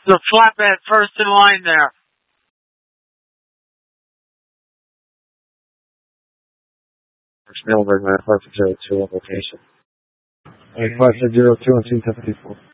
The flatbed first in line there. Spielberg, man, 502 on location. 502 and 274.